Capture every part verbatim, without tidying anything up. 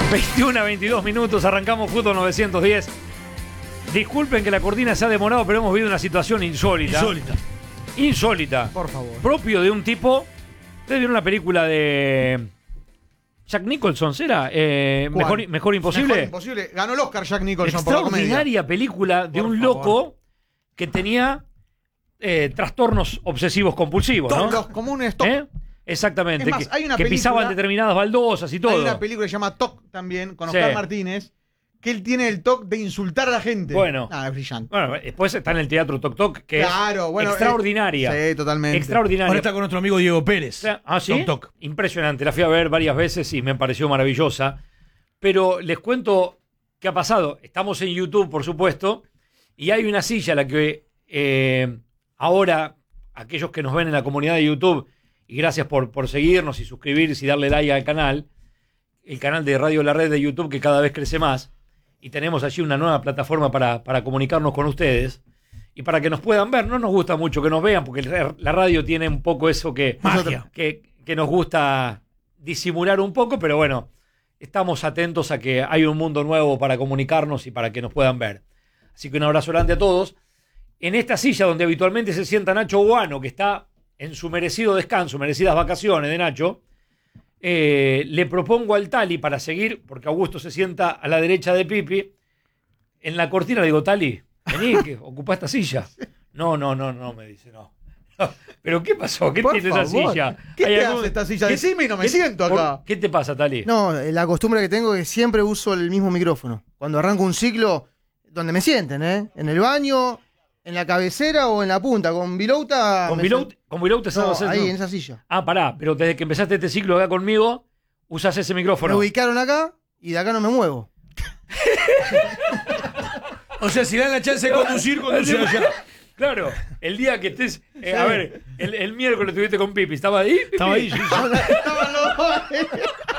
veintiuno a veintidós minutos, arrancamos Fútbol novecientos diez. Disculpen que la cortina se ha demorado, pero hemos vivido una situación insólita. Insólita. Insólita. Por favor. Propio de un tipo. ¿Ustedes vieron la película de Jack Nicholson? ¿Será? Eh, mejor, mejor Imposible. Mejor Imposible. Ganó el Oscar Jack Nicholson por la comedia. Extraordinaria película de Por un favor. loco que tenía eh, trastornos obsesivos compulsivos, ¿no? Los comunes T O C. ¿Eh? Exactamente. Es más, que hay una que película- pisaban determinadas baldosas y todo. Hay una película que se llama T O C también, con Sí. Oscar Martínez, que él tiene el toque de insultar a la gente. Bueno. Ah, es brillante. Bueno, después está en el Teatro Toc Toc, que Claro, es bueno, extraordinaria. eh, sí, totalmente. Extraordinaria. Ahora está con nuestro amigo Diego Pérez. Ah, ¿sí? Toc, toc. Impresionante. La fui a ver varias veces y me pareció maravillosa. Pero les cuento qué ha pasado. Estamos en YouTube, por supuesto, y hay una silla a la que eh, ahora aquellos que nos ven en la comunidad de YouTube, y gracias por, por seguirnos y suscribirse y darle like al canal, el canal de Radio La Red de YouTube, que cada vez crece más, y tenemos allí una nueva plataforma para, para comunicarnos con ustedes y para que nos puedan ver. No nos gusta mucho que nos vean, porque la radio tiene un poco eso que, Magia. que, que nos gusta disimular un poco, pero bueno, estamos atentos a que hay un mundo nuevo para comunicarnos y para que nos puedan ver. Así que un abrazo grande a todos. En esta silla donde habitualmente se sienta Nacho Guano, que está en su merecido descanso, merecidas vacaciones de Nacho, eh, le propongo al Tali para seguir, porque Augusto se sienta a la derecha de Pipi, en la cortina le digo, Tali, vení, que ocupa esta silla. No, no, no, no, me dice, no. No, ¿pero qué pasó? ¿Qué Por tiene esa favor. silla? ¿Qué ¿Hay te algún- hace esta silla? ¿Qué- Decime y no me qué- siento por- acá. ¿Qué te pasa, Tali? No, la costumbre que tengo es que siempre uso el mismo micrófono. Cuando arranco un ciclo, donde me sienten, ¿eh? En el baño, en la cabecera o en la punta. Con Vilouta. ¿Con me Vilout sen- con Vilout te No, sabes hacer- ahí, en esa silla. Ah, pará, pero desde que empezaste este ciclo acá conmigo, usas ese Me micrófono. ubicaron acá y de acá no me muevo. O sea, si dan la chance de conducir, conduce allá. Claro, el día que estés. eh, A ver, el, el miércoles estuviste con Pipi, ¿estaba ahí? Pipi? Estaba ahí. sí, sí. Estaban los dos ahí.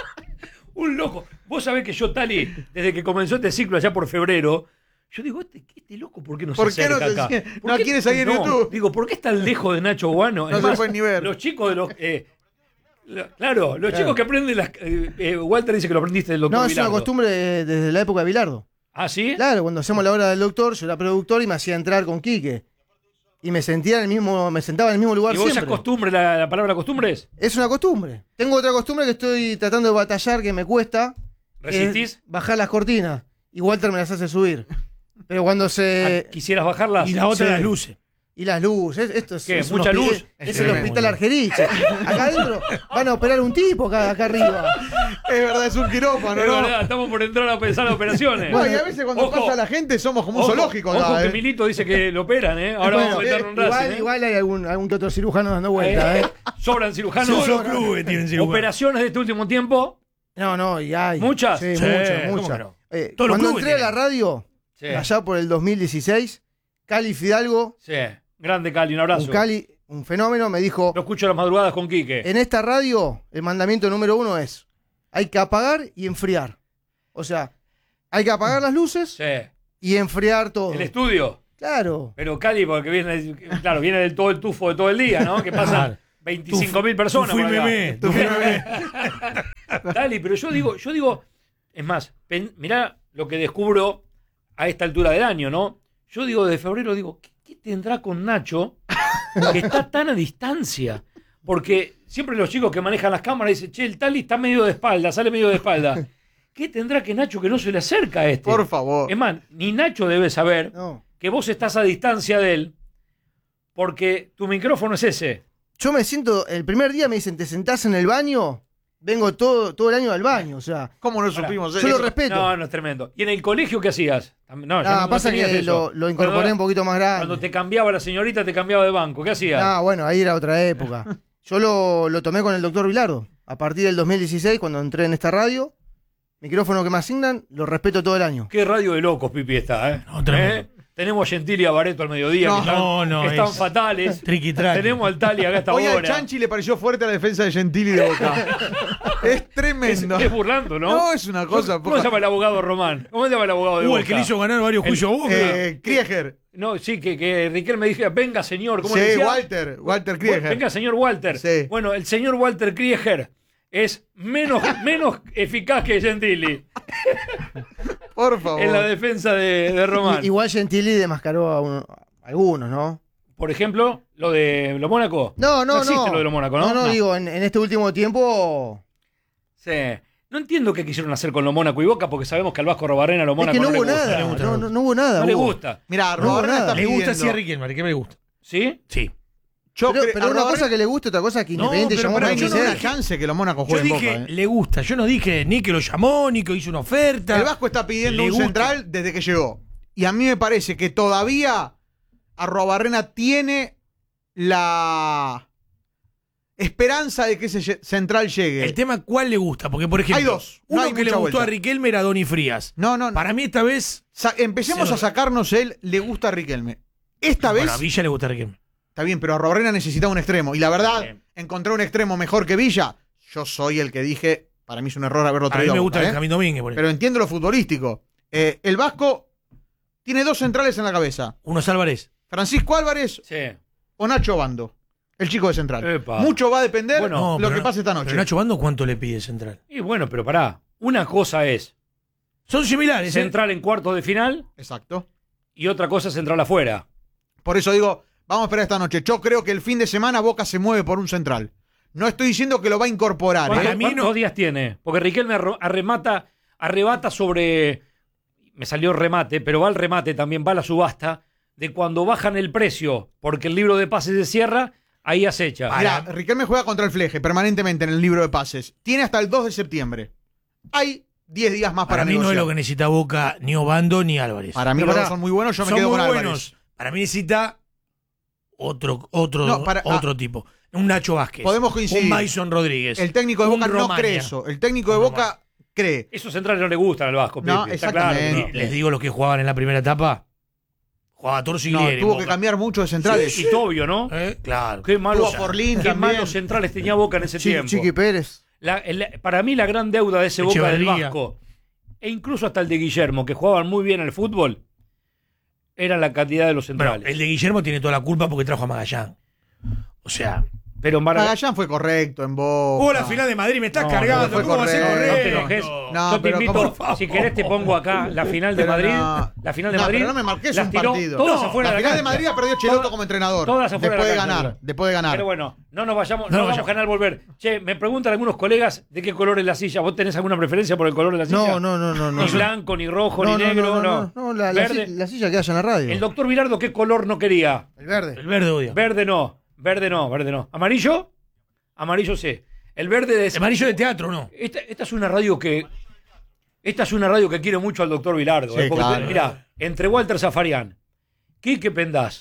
Un loco. Vos sabés que yo, Tali, desde que comenzó este ciclo allá por febrero, yo digo, este, este loco, ¿por qué no ¿Por se qué no acerca se acá? sigue? ¿Por No qué- quiere salir en no, YouTube? Digo, ¿por qué es tan lejos de Nacho Guano? No Es se más, puede ni ver. Los chicos de los. eh, la- claro, los chicos que aprenden las. eh, eh, Walter dice que lo aprendiste del doctor No, es una Bilardo. costumbre de- desde la época de Bilardo. ¿Ah, sí? Claro, cuando hacemos la hora del doctor, yo era productor y me hacía entrar con Quique. Y me sentía en el mismo, me sentaba en el mismo lugar ¿Y vos siempre. esa costumbre, la, la palabra costumbre es? Es una costumbre. Tengo otra costumbre que estoy tratando de batallar, que me cuesta. ¿Resistís? Es bajar las cortinas. Y Walter me las hace subir. Pero cuando se... Ah, ¿Quisieras bajarlas? Y la otra Sí. las luces. Y las luces, esto es, ¿Qué? es un ¿Mucha hospi- luz? Es, Es el tremendo. hospital Argerich. Acá adentro van a operar un tipo acá, acá arriba. Es verdad, es un quirófano, Es ¿no? verdad, estamos por entrar a pensar en operaciones. No, y a veces cuando Ojo. pasa la gente somos como un Ojo, zoológico ojo acá, que ¿eh? Milito dice que lo operan, ¿eh? Ahora Bueno, vamos a meter un igual, Racing, ¿eh? igual hay algún, algún que otro cirujano dando vuelta, ¿eh? Sobran cirujanos. Todos los clubes tienen cirujano. Operaciones de este último tiempo. No, no, y hay. ¿Muchas? Sí, Sí, muchas, ¿cómo muchas. que no? Eh, Todos los cuando clubes entré a la tienen. radio, Sí. allá por el dos mil dieciséis, Cali Fidalgo, Sí. Grande Cali, un abrazo. un Cali, un fenómeno, me dijo, Lo escucho a las madrugadas con Quique. en esta radio el mandamiento número uno es, hay que apagar y enfriar. O sea, hay que apagar las luces Sí. y enfriar todo. El estudio. Claro. Pero Cali, porque viene, claro, viene del todo el tufo de todo el día, ¿no? Que pasan veinticinco mil personas. Tú fui por acá. meme. Tú fui meme. Dale, pero yo digo, yo digo, es más, pen- mirá lo que descubro a esta altura del año, ¿no? Yo digo, de febrero, digo, ¿qué, qué tendrá con Nacho que está tan a distancia? Porque siempre los chicos que manejan las cámaras dicen, che, el Tali está medio de espalda, sale medio de espalda. ¿Qué tendrá que Nacho que no se le acerca a este? Por favor. Es más, ni Nacho debe saber No. que vos estás a distancia de él porque tu micrófono es ese. Yo me siento, el primer día me dicen, ¿te sentás en el baño? Vengo todo, todo el año al baño, o sea, ¿Cómo no Ahora, supimos yo eso? lo respeto. No, no es tremendo. ¿Y en el colegio qué hacías? No, ya Ah, no pasa tenías que eso. lo, lo incorporé Cuando- un poquito más grande. Cuando te cambiaba la señorita, te cambiaba de banco. ¿Qué hacías? Ah, bueno, ahí era otra época. Yo lo, lo tomé con el doctor Bilardo. A partir del dos mil dieciséis, cuando entré en esta radio, micrófono que me asignan, lo respeto todo el año. Qué radio de locos, Pipi, está, ¿eh? No, tremendo. ¿Eh? Tenemos a Gentili y a Bareto al mediodía, No, que están, no, no, que están es- fatales. Triqui-traqui. Tenemos al Tali acá a esta Hoy al hora. Chanchi le pareció fuerte la defensa de Gentili de Boca. Es Es, tremendo. es burlando, ¿no? No, es una cosa. ¿Cómo poca- se llama el abogado Román? ¿Cómo se llama el abogado de Uh, Boca? el que le hizo ganar varios El- juicios a Boca. Eh, Krieger. No, sí, que, que Riquelme dije, venga señor, ¿cómo Sí, le decía? Walter. Walter Krieger. Venga señor Walter. Sí. Bueno, el señor Walter Krieger es menos, menos eficaz que Gentili. Por favor. en la defensa de, de Román. I- Igual Gentili demascaró a, uno- a algunos, ¿no? Por ejemplo, lo de lo Mónaco. No, no, no. existe lo de lo Mónaco, ¿no? No, no, No. digo, en, en este último tiempo. Sí. No entiendo qué quisieron hacer con lo Mónaco y Boca, porque sabemos que al Vasco Robarrena lo Es Mónaco que no no, hubo le gusta. nada. no le gusta, No, no. no, no hubo nada. No le Hugo. gusta. Mirá, No, Robarena nada. está Le pidiendo. gusta así a Riquelme, a Riquelme le gusta. ¿Sí? Sí. Yo Pero, cre- pero a una Robarena- cosa que le gusta, otra cosa que No, Independiente pero llamó pará, para yo yo no no una dije- chance que lo Mónaco Yo juegue en dije, Boca. ¿eh? le gusta. Yo no dije ni que lo llamó, ni que hizo una oferta. El Vasco está pidiendo Le un gusta. central desde que llegó. Y a mí me parece que todavía Arrobarrena tiene la esperanza de que ese ye- central llegue. El tema, ¿cuál le gusta? Porque, por ejemplo, Hay dos. No uno hay que le mucha gustó vuelta. a Riquelme era Donny Frías. No, no, no. Para mí esta vez... Sa- empecemos Se lo- a sacarnos el le gusta a Riquelme. Esta Bueno, vez, a Villa le gusta a Riquelme. está bien, pero Arrobarena necesitaba un extremo. Y la verdad, Bien. encontré un extremo mejor que Villa. Yo soy el que dije, para mí es un error haberlo A mí traído. me a gusta Boca, ¿eh? Benjamín Domínguez. Por ejemplo. Pero entiendo lo futbolístico. Eh, el Vasco tiene dos centrales en la cabeza. Uno es Álvarez. Francisco Álvarez Sí. o Nacho Bando, el chico de central. Epa. Mucho va a depender Bueno, No, lo pero que no- pase esta noche. Pero Nacho Bando, ¿cuánto le pide Central? Y bueno, pero pará. Una cosa es Son similares, ¿eh? central en cuartos de final Exacto. y otra cosa es central afuera. Por eso digo, vamos a esperar esta noche. Yo creo que el fin de semana Boca se mueve por un central. No estoy diciendo que lo va a incorporar. ¿Cuántos, Para ¿eh? mí cuántos no- días tiene? Porque Riquelme arro- arremata, arrebata sobre... Me salió remate, pero va al remate también, va a la subasta, de cuando bajan el precio, porque el libro de pases se cierra, ahí acecha. Mirá, Riquelme juega contra el Fleje permanentemente en el libro de pases. Tiene hasta el dos de septiembre. Hay diez días más para, Para mí no es negociar. lo que necesita Boca, ni Obando ni Álvarez. Para mí Pero los pará, dos son muy buenos. Yo me Son quedo muy con Álvarez. buenos. Para mí necesita otro, otro, No, para- otro ah, tipo. Un Nacho Vázquez. podemos coincidir. Un Mason Rodríguez. El técnico de un Boca no Romaña. cree eso. El técnico de Un Boca cree. Esos centrales no le gustan al Vasco, No, Pipe, está exactamente. claro, Y Les digo los que jugaban en la primera etapa. Jugaba Torsiglieri. No, en tuvo Boca. que cambiar mucho de centrales. Y Tobio, ¿no? ¿Eh? Claro. Qué malos, Tuvo a Forlín qué también. malos centrales tenía Boca en ese Chi- tiempo. Chiqui Pérez. La- el- para mí la gran deuda de ese Boca del Echeverría. Vasco, e incluso hasta el de Guillermo, que jugaban muy bien al fútbol, era la cantidad de los Bueno, centrales. el de Guillermo tiene toda la culpa porque trajo a Magallán. O sea, Pero Mar- Magallán fue correcto en Boca. jugó la final de Madrid, me estás No, cargando. no fue ¿Cómo va a ser correcto. no te correcto? enojes. No, Yo te pero invito, ¿cómo? Por si querés te pongo acá la final de Pero Madrid. no. La final de No, Madrid. pero no me marques las un tiró partido. Todas No, afuera La de la final de cancha. Madrid la perdió Cheloto Todas- como entrenador. todas afuera después de de la cancha. ganar. Después de ganar. Pero bueno, no nos vayamos, No no, nos vamos a ganar volver. Che, me preguntan algunos colegas de qué color es la silla. ¿Vos tenés alguna preferencia por el color de la silla? No, no, no, no. no. Ni blanco, ni rojo, No, ni no, negro, no, no. no, no, la, la Verde. si- la silla que haya en la radio. El doctor Vilardo, ¿qué color no quería? El verde. El verde odio. Verde no, verde no, verde no. ¿Amarillo? Amarillo sí. El verde de... El amarillo de teatro, ¿no? Esta, esta es una radio que... Esta es una radio que quiere mucho al doctor Vilardo. Sí, eh, porque, claro. mirá, entre Walter Zafarian, Quique Pendaz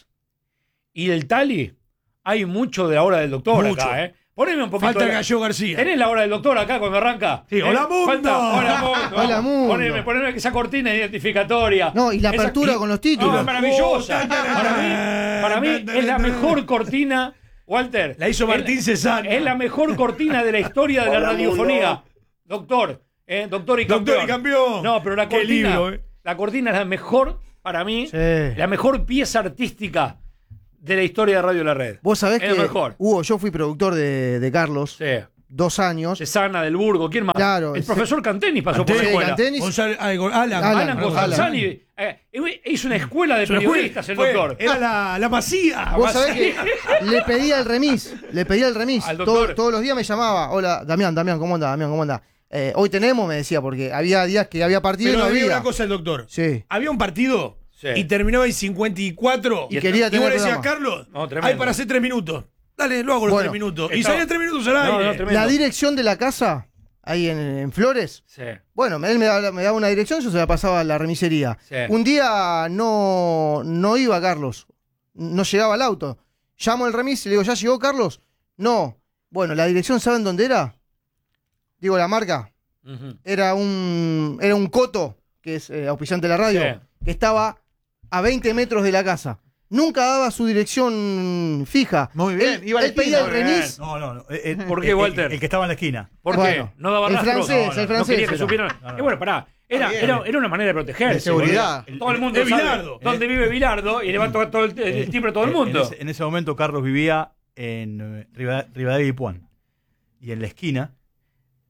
y el Tali, hay mucho de la hora del doctor Mucho. acá, ¿eh? Poneme un poquito... Falta de el la- Gallego García. ¿Tenés la hora del doctor acá cuando arranca? Sí, hola, mundo. Falta, hola mundo. Hola, mundo. Poneme, poneme esa cortina identificatoria. No, y la Esa- apertura y- con los títulos. No, es maravillosa. Oh, para mí, para mí es la mejor cortina, Walter. La hizo Martín es, Cesano. Es la mejor cortina de la historia de la radiofonía. Doctor, eh, doctor y campeón. Doctor y campeón. No, pero la Qué cortina, libro, eh. la cortina es la mejor, para mí, Sí. la mejor pieza artística de la historia de Radio La Red. Vos sabés Es que, mejor. Hugo, yo fui productor de, de Carlos Sí. dos años. Cesana del Burgo, ¿quién más? Claro, el sí. profesor Canteni pasó por la Sí, escuela. Canteni. Gonzalo- ah, Go- Alan. Alan, Alan Alan. Constanzani eh, hizo una escuela de Es una periodistas, el fue- doctor. Era la, la masía. Vos sabés que le pedía el remis, le pedía el remis. Al Todo- doctor. todos los días me llamaba, hola, Damián, Damián, ¿cómo anda? Damián, ¿cómo anda? Eh, hoy tenemos, me decía, porque había días que había partido Pero y no había había. una cosa el doctor. Sí. Había un partido Sí. y terminaba en cincuenta y cuatro. Y quería y tener vos le decías, programa. Carlos, No, tremendo. hay para hacer tres minutos. Dale, lo hago los Bueno, tres minutos. Y estaba- salía tres minutos al No, aire. no, tremendo. La dirección de la casa, ahí en, en Flores, Sí. bueno, él me daba, me daba una dirección, yo se la pasaba a la remisería. Sí. Un día no, no iba Carlos, no llegaba el auto. Llamo al remis y le digo, ¿ya llegó Carlos? No. Bueno, la dirección, ¿saben dónde era? Digo, la marca. Ujú. Era un, era un coto, que es eh, auspiciante de la radio, Sí. que estaba a veinte metros de la casa. Nunca daba su dirección fija. Muy bien, Él, iba a la él pedía el esquina, muy bien. remis. No, no, no. eh, eh, ¿Por qué, eh, Walter? El, el que estaba en la esquina. ¿Por Bueno, qué? No daba el rastros. francés, No, no, el francés No quería que era. supieran. No, no. Y bueno, pará. Era, Está era, bien. era una manera de protegerse. De seguridad. porque Todo el mundo Es sabe Bilardo. dónde vive Bilardo y le va a tocar todo el, el timbre a todo el Eh, mundo. En ese, en ese momento Carlos vivía en eh, Riva- Rivadavia y Puan. Y en la esquina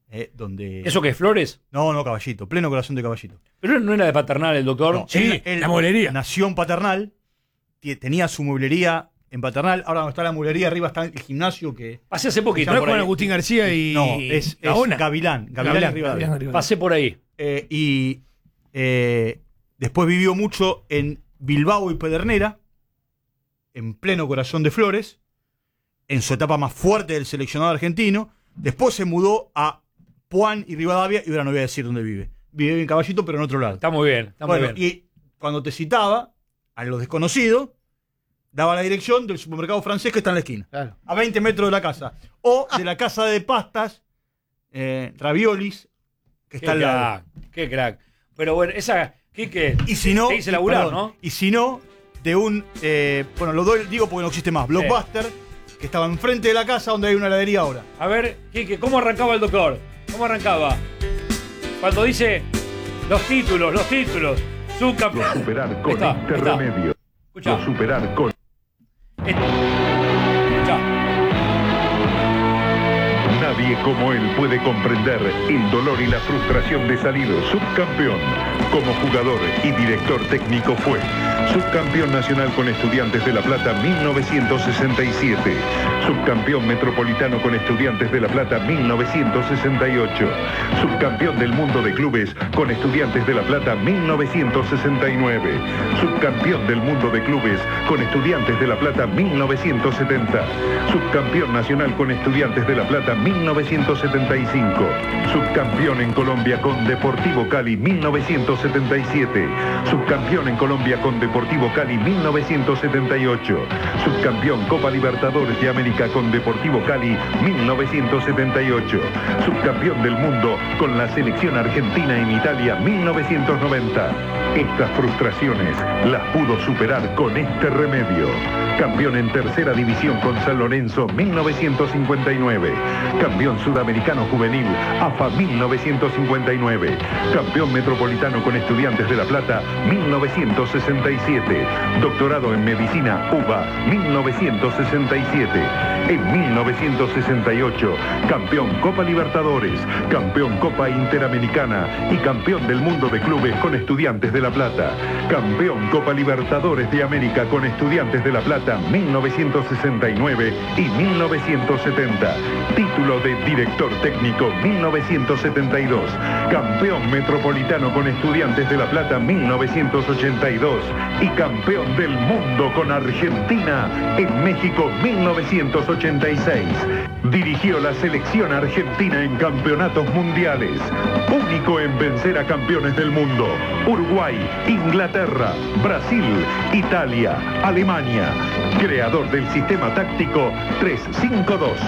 eh, donde... ¿Eso qué es, Flores? No, no, Caballito, pleno corazón de Caballito. Pero no era de Paternal el doctor. No, Sí, él, él la mueblería. nació en Paternal, tie- tenía su mueblería en Paternal, ahora no está la mueblería, arriba está el gimnasio que... Pasé hace poquito. ¿No es por con ahí. Agustín García y No, es, es Gaona? Gavilán, Gavilán, Gavilán, y Rivadavia. Gavilán, Rivadavia. Pasé por ahí. Eh, y eh, después vivió mucho en Bilbao y Pedernera, en pleno corazón de Flores, en su etapa más fuerte del seleccionado argentino. Después se mudó a Puan y Rivadavia, y ahora no voy a decir dónde vive. Vive en Caballito, pero en otro lado. Está muy bien, está Bueno, muy bien. y cuando te citaba a los desconocidos, daba la dirección del supermercado francés que está en la esquina, Claro. a veinte metros de la casa. O de la casa de pastas, eh, raviolis, que Qué está al lado. crack, qué crack. Pero bueno, esa, Quique, Y si no, te hice laburar, perdón, ¿no? Y si no, de un, eh, bueno, lo doy, digo porque no existe más, Blockbuster, que estaba enfrente de la casa donde hay una heladería ahora. A ver, Quique, ¿cómo arrancaba el doctor? ¿Cómo arrancaba? Cuando dice los títulos, los títulos, subcampeón. Lo superar Ahí con está, este ahí está. remedio. Escuchá. Lo superar con Escuchá. nadie como él puede comprender el dolor y la frustración de salir subcampeón. Como jugador y director técnico fue subcampeón nacional con Estudiantes de La Plata mil novecientos sesenta y siete, subcampeón metropolitano con Estudiantes de La Plata mil novecientos sesenta y ocho, subcampeón del mundo de clubes con Estudiantes de La Plata mil novecientos sesenta y nueve, subcampeón del mundo de clubes con Estudiantes de La Plata mil novecientos setenta, subcampeón nacional con Estudiantes de La Plata mil novecientos setenta y cinco, subcampeón en Colombia con Deportivo Cali mil novecientos setenta y siete, subcampeón en Colombia con Deportivo Cali mil novecientos setenta y ocho, subcampeón Copa Libertadores de América con Deportivo Cali mil novecientos setenta y ocho, subcampeón del mundo con la selección argentina en Italia mil novecientos noventa. Estas frustraciones las pudo superar con este remedio. Campeón en tercera división con San Lorenzo mil novecientos cincuenta y nueve, campeón sudamericano juvenil A F A mil novecientos cincuenta y nueve, campeón metropolitano con Estudiantes de La Plata mil novecientos sesenta y siete, doctorado en medicina U B A mil novecientos sesenta y siete. En mil novecientos sesenta y ocho, campeón Copa Libertadores, campeón Copa Interamericana y campeón del mundo de clubes con Estudiantes de La Plata. Campeón Copa Libertadores de América con Estudiantes de La Plata mil novecientos sesenta y nueve y mil novecientos setenta. Título de director técnico mil novecientos setenta y dos. Campeón metropolitano con Estudiantes de La Plata mil novecientos ochenta y dos. Y campeón del mundo con Argentina en México mil novecientos ochenta y seis. Dirigió la selección argentina en campeonatos mundiales. Único en vencer a campeones del mundo. Uruguay, Inglaterra, Brasil, Italia, Alemania. Creador del sistema táctico tres cinco dos.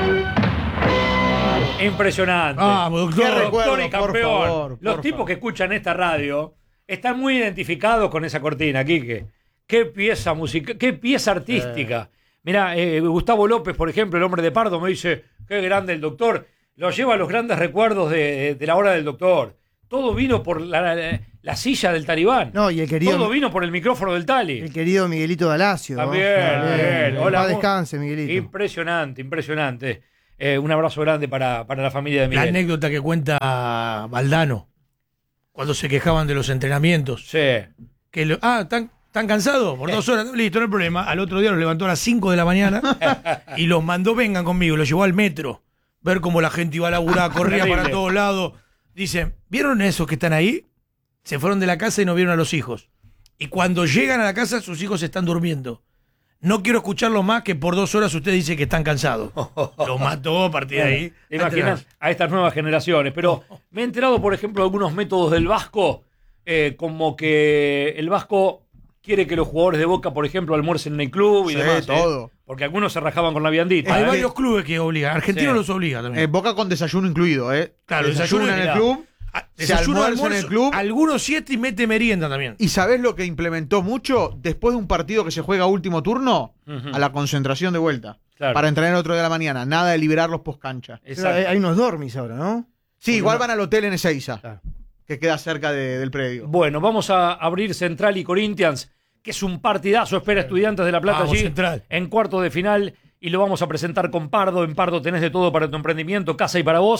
Impresionante. Vamos, doctor. Qué recuerdo, Doctor y por campeón. favor, Los por tipos favor. que escuchan esta radio están muy identificados con esa cortina, Quique. Qué pieza musical, qué pieza artística. Mirá, eh, Gustavo López, por ejemplo, el hombre de Pardo, me dice, qué grande el doctor. Lo lleva a los grandes recuerdos de, de la hora del doctor. Todo vino por la, la, la silla del Talibán. No, y el querido, Todo vino por el micrófono del Tali. el querido Miguelito D'Alacio. ¿no? También, bien. En Hola, paz mu- descanse, Miguelito. Impresionante, impresionante. Eh, un abrazo grande para, para la familia de La Miguel. anécdota que cuenta Valdano, cuando se quejaban de los entrenamientos. Sí. Que lo- ah, ¿están, ¿están cansados? Por dos horas. Listo, no hay problema. Al otro día los levantó a las cinco de la mañana y los mandó, vengan conmigo. Los llevó al metro. Ver cómo la gente iba a laburar, corría Terrible. para todos lados. Dicen, ¿vieron esos que están ahí? Se fueron de la casa y no vieron a los hijos. Y cuando llegan a la casa, sus hijos están durmiendo. No quiero escucharlo más que por dos horas usted dice que están cansados. Lo mató a partir de ahí. ¿Te imaginas a estas nuevas generaciones? Pero me he enterado, por ejemplo, de algunos métodos del Vasco, eh, como que el Vasco quiere que los jugadores de Boca, por ejemplo, almuercen en el club y Sí, demás. ¿eh? todo. Porque algunos se rajaban con la viandita. Hay Eh, varios clubes que obligan. Argentinos Sí. los obliga también. Eh, Boca con desayuno incluido, ¿eh? Claro, desayuno desayuno en el y- club. Ah, se desayuno, almuerza en el almuerzo, club. Algunos siete y mete merienda también. ¿Y sabés lo que implementó mucho? Después de un partido que se juega último turno, Ujú. a la concentración de vuelta. Claro. Para entrenar el otro día de la mañana. Nada de liberarlos post cancha. Exacto. Hay, hay unos dormis ahora, ¿no? Sí, igual van al hotel en Ezeiza, Claro. que queda cerca de- del predio. Bueno, vamos a abrir Central y Corinthians, que es un partidazo. Espera Estudiantes de La Plata Vamos, allí Central. en cuarto de final y lo vamos a presentar con Pardo. En Pardo tenés de todo para tu emprendimiento, casa y para vos.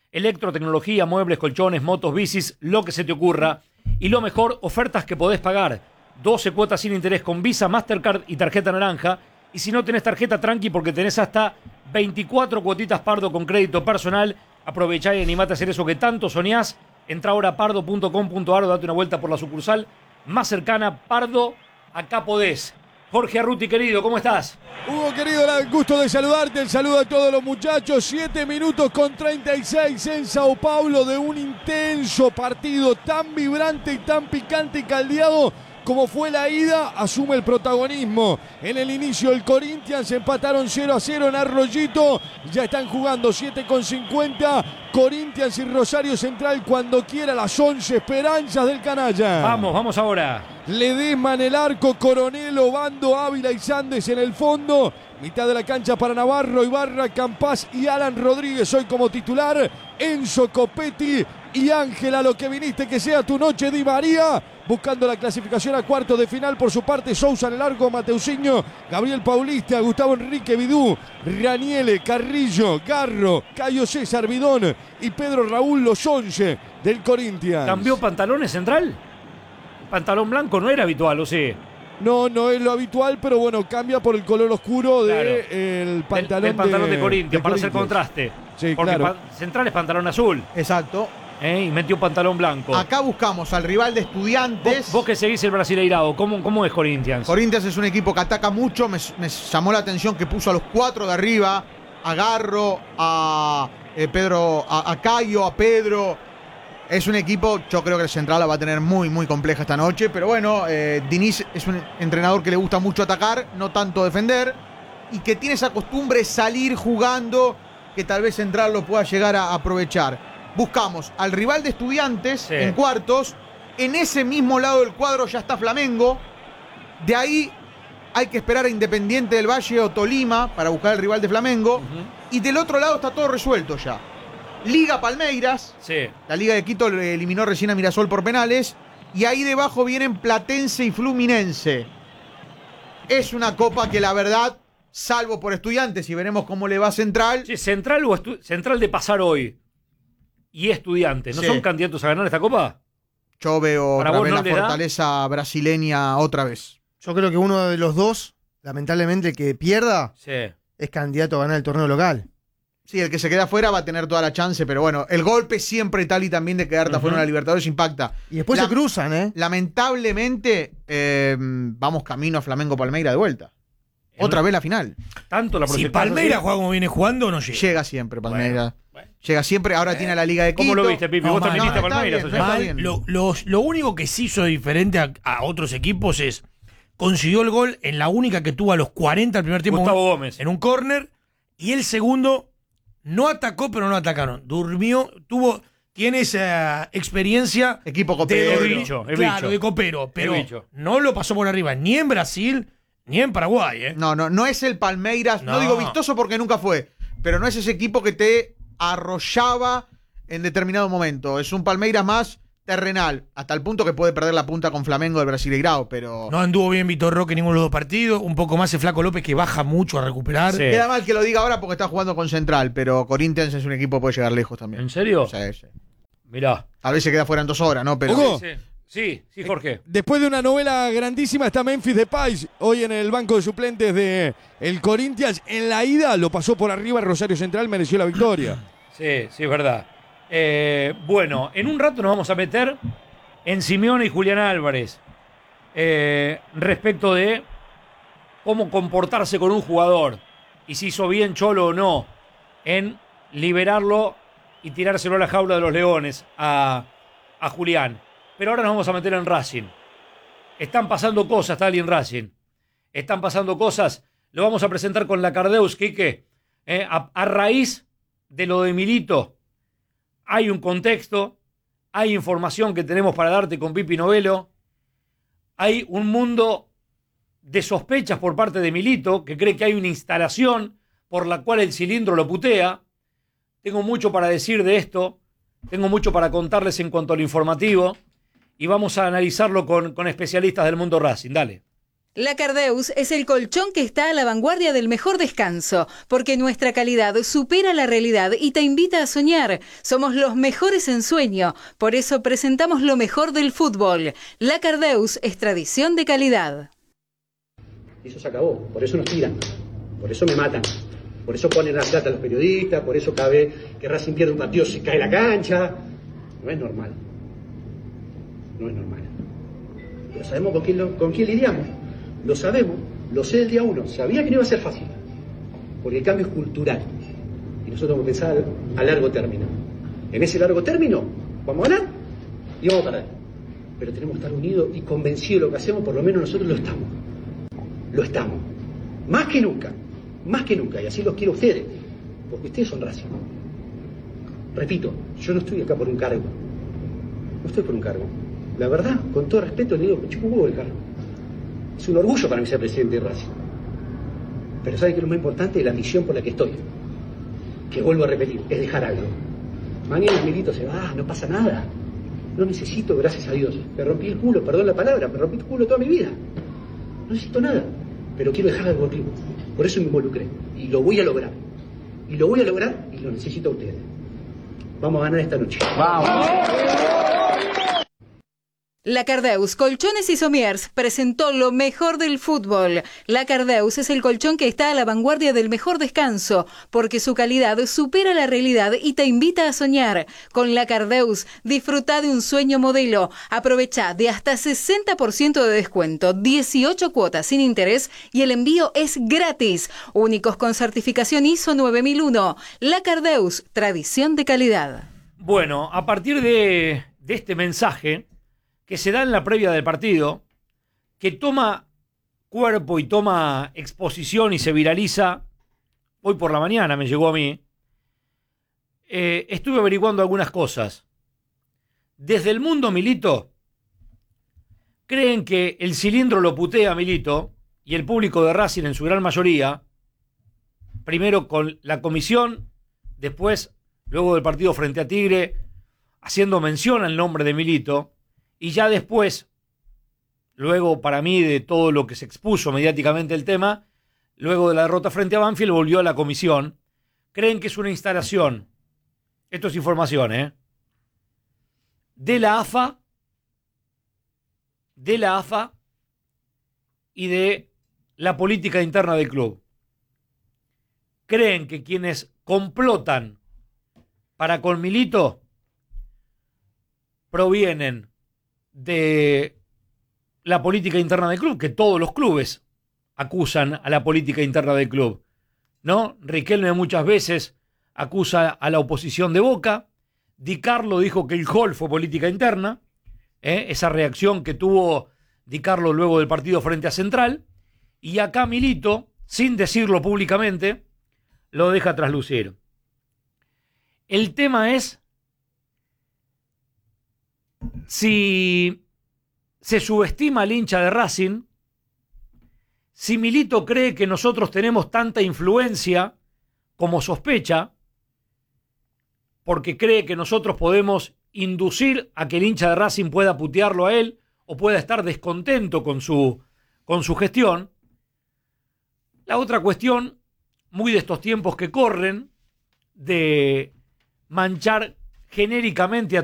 Electrotecnología, muebles, colchones, motos, bicis, lo que se te ocurra. Y lo mejor, ofertas que podés pagar. doce cuotas sin interés con Visa, Mastercard y tarjeta naranja. Y si no tenés tarjeta, tranqui, porque tenés hasta veinticuatro cuotitas Pardo con crédito personal. Aprovechá y animate a hacer eso que tanto soñás. Entra ahora a pardo punto com punto ar o date una vuelta por la sucursal más cercana. Pardo, acá podés. Jorge Arruti, querido, ¿cómo estás? Hugo, querido, el gusto de saludarte. El saludo a todos los muchachos. Siete minutos con treinta y seis en Sao Paulo de un intenso partido tan vibrante y tan picante y caldeado como fue la ida. Asume el protagonismo. En el inicio el Corinthians empataron cero a cero en Arroyito. Ya están jugando siete con cincuenta. Corinthians y Rosario Central cuando quiera, las once esperanzas del canalla. Vamos, vamos ahora. Ledesma en el arco, Coronel, Obando, Ávila y Sandes en el fondo. Mitad de la cancha para Navarro, Ibarra, Campás y Alan Rodríguez hoy como titular. Enzo Copetti y Ángela, lo que viniste que sea tu noche, Di María. Buscando la clasificación a cuartos de final por su parte, Sousa en el arco, Mateusinho, Gabriel Paulista, Gustavo Enrique Vidú, Raniele, Carrillo, Garro, Cayo César Bidón y Pedro Raúl, los once del Corinthians. ¿Cambió pantalones Central? Pantalón blanco no era habitual, ¿o sí? No, no es lo habitual, pero bueno, cambia por el color oscuro del Claro. de pantalón, del, del pantalón de, de Corinthians, de para hacer Corinthians. contraste. Sí, Porque claro. pa- Central es pantalón azul, Exacto. ¿eh? Y metió pantalón blanco. Acá buscamos al rival de Estudiantes. Vos, vos que seguís el Brasileirao, ¿cómo, cómo es Corinthians? Corinthians es un equipo que ataca mucho. Me, me llamó la atención que puso a los cuatro de arriba: a Garro, a eh, Pedro, a, a Cayo, a Pedro. Es un equipo, yo creo que el Central la va a tener muy, muy compleja esta noche. Pero bueno, eh, Diniz es un entrenador que le gusta mucho atacar, no tanto defender. Y que tiene esa costumbre de salir jugando, que tal vez Central lo pueda llegar a aprovechar. Buscamos al rival de Estudiantes Sí. en cuartos. En ese mismo lado del cuadro ya está Flamengo. De ahí hay que esperar a Independiente del Valle o Tolima para buscar el rival de Flamengo. Ujú. Y del otro lado está todo resuelto ya. Liga Palmeiras. Sí. La Liga de Quito le eliminó recién a Mirasol por penales. Y ahí debajo vienen Platense y Fluminense. Es una copa que la verdad, salvo por Estudiantes y veremos cómo le va a Central. Sí, Central, o estu- Central de pasar hoy y Estudiantes, ¿no Sí. son candidatos a ganar esta copa? Yo veo ¿Para otra vos vez no la le da? fortaleza brasileña otra vez. Yo creo que uno de los dos, lamentablemente el que pierda, Sí. es candidato a ganar el torneo local. Sí, el que se queda afuera va a tener toda la chance, pero bueno, el golpe siempre tal y también de quedarte Ujú. afuera en la Libertadores impacta. Y después La- se cruzan, ¿eh? Lamentablemente, eh, vamos camino a Flamengo Palmeira de vuelta. En Otra una- vez la final. Tanto la Si proyectás Palmeiras así. juega como viene jugando, no llega. Llega siempre Palmeira. Bueno. Llega siempre, ahora tiene a la Liga de Quito. ¿Cómo lo viste, Pipi? No, Vos mal, también viste a no, está Palmeiras. bien, o sea. está Mal. bien. Lo, lo- lo único que sí hizo diferente a, a otros equipos es consiguió el gol en la única que tuvo a los cuarenta al primer tiempo Gustavo Gómez. en un córner, y el segundo no atacó, pero no atacaron. Durmió, tuvo, tiene esa experiencia Equipo de copero. Es dormir- bicho, es claro, bicho. de copero, pero bicho. no lo pasó por arriba ni en Brasil ni en Paraguay, ¿eh? No, no, no es el Palmeiras, no. No. digo vistoso porque nunca fue, pero no es ese equipo que te arrollaba en determinado momento. Es un Palmeiras más terrenal, hasta el punto que puede perder la punta con Flamengo del Brasileirao, pero No anduvo bien Vitor Roque en ninguno de los dos partidos. Un poco más el Flaco López, que baja mucho a recuperar. Sí. queda mal que lo diga ahora porque está jugando con Central, pero Corinthians es un equipo que puede llegar lejos también. ¿En serio? Sí, sí. Mirá. Tal vez se queda fuera en dos horas, ¿no? Pero Hugo. Sí, sí, sí, Jorge. Después de una novela grandísima está Memphis Depay, hoy en el banco de suplentes de el Corinthians. En la ida lo pasó por arriba Rosario Central, mereció la victoria. Sí, sí, es verdad. Eh, bueno, en un rato nos vamos a meter en Simeone y Julián Álvarez eh, respecto de cómo comportarse con un jugador y si hizo bien Cholo o no en liberarlo y tirárselo a la jaula de los leones a, a Julián. Pero ahora nos vamos a meter en Racing. Están pasando cosas, tal y en Racing. Están pasando cosas. Lo vamos a presentar con la Cardeus, Quique. Eh, a, a raíz de lo de Milito, hay un contexto, hay información que tenemos para darte con Pipi Novelo, hay un mundo de sospechas por parte de Milito, que cree que hay una instalación por la cual el cilindro lo putea. Tengo mucho para decir de esto, tengo mucho para contarles en cuanto a lo informativo, y vamos a analizarlo con, con especialistas del mundo Racing. Dale. La Cardeus es el colchón que está a la vanguardia del mejor descanso, porque nuestra calidad supera la realidad y te invita a soñar. Somos los mejores en sueño, por eso presentamos lo mejor del fútbol. La Cardeus es tradición de calidad. Eso se acabó, por eso nos tiran, por eso me matan, por eso ponen la plata a los periodistas, por eso cada vez que Racing pierde un partido se cae la cancha. No es normal, no es normal. Pero sabemos con quién, lo, con quién lidiamos. Lo sabemos, lo sé del día uno. Sabía que no iba a ser fácil, porque el cambio es cultural. Y nosotros vamos a pensar a largo término. En ese largo término, vamos a ganar y vamos a perder. Pero tenemos que estar unidos y convencidos de lo que hacemos, por lo menos nosotros lo estamos. Lo estamos. Más que nunca, más que nunca. Y así los quiero a ustedes, porque ustedes son Racing. Repito, yo no estoy acá por un cargo. No estoy por un cargo. La verdad, con todo respeto, le digo, me chupo un huevo el cargo. Es un orgullo para mí ser presidente de Racing. Pero ¿saben qué es lo más importante? La misión por la que estoy. Que vuelvo a repetir, es dejar algo. Mañana el Milito se va, no pasa nada. No necesito, gracias a Dios. Me rompí el culo, perdón la palabra, me rompí el culo toda mi vida. No necesito nada, pero quiero dejar algo contigo. Por eso me involucré. Y lo voy a lograr. Y lo voy a lograr y lo necesito a ustedes. Vamos a ganar esta noche. ¡Vamos! La Cardeus Colchones y Somiers presentó lo mejor del fútbol. La Cardeus es el colchón que está a la vanguardia del mejor descanso, porque su calidad supera la realidad y te invita a soñar. Con La Cardeus, disfruta de un sueño modelo. Aprovecha de hasta sesenta por ciento de descuento, dieciocho cuotas sin interés y el envío es gratis. Únicos con certificación I S O nueve mil uno. La Cardeus, tradición de calidad. Bueno, a partir de, de este mensaje que se da en la previa del partido, que toma cuerpo y toma exposición y se viraliza, hoy por la mañana me llegó a mí, eh, estuve averiguando algunas cosas. Desde el mundo Milito, creen que el cilindro lo putea a Milito, y el público de Racing en su gran mayoría, primero con la comisión, después, luego del partido frente a Tigre, haciendo mención al nombre de Milito, y ya después, luego para mí de todo lo que se expuso mediáticamente el tema, luego de la derrota frente a Banfield volvió a la comisión, creen que es una instalación, esto es información, ¿eh? de la A F A, de la A F A y de la política interna del club. Creen que quienes complotan para con Milito provienen de la política interna del club, que todos los clubes acusan a la política interna del club, ¿no? Riquelme muchas veces acusa a la oposición de Boca, Di Carlo dijo que el gol fue política interna, ¿eh? Esa reacción que tuvo Di Carlo luego del partido frente a Central, y acá Milito, sin decirlo públicamente, lo deja traslucir. El tema es si se subestima al hincha de Racing, si Milito cree que nosotros tenemos tanta influencia como sospecha, porque cree que nosotros podemos inducir a que el hincha de Racing pueda putearlo a él o pueda estar descontento con su, con su gestión. La otra cuestión, muy de estos tiempos que corren, de manchar genéricamente a